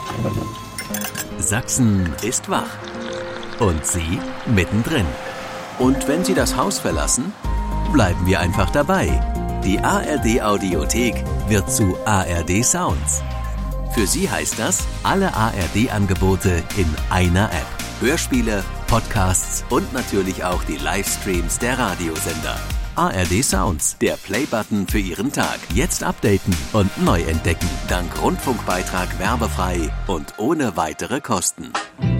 Sachsen ist wach. Und Sie mittendrin. Und wenn Sie das Haus verlassen, bleiben wir einfach dabei. Die ARD-Audiothek wird zu ARD Sounds. Für Sie heißt das, alle ARD-Angebote in einer App. Hörspiele, Podcasts und natürlich auch die Livestreams der Radiosender. ARD Sounds, der Play-Button für Ihren Tag. Jetzt updaten und neu entdecken. Dank Rundfunkbeitrag werbefrei und ohne weitere Kosten.